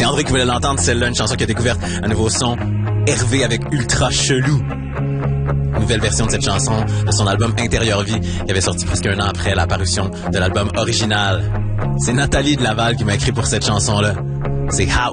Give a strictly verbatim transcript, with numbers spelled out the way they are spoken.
André qui voulait l'entendre, celle-là, une chanson qui a découvert un nouveau son, Hervé avec Ultra Chelou. Nouvelle version de cette chanson de son album Intérieur Vie, qui avait sorti presque un an après la parution de l'album original. C'est Nathalie de Laval qui m'a écrit pour cette chanson-là. C'est How.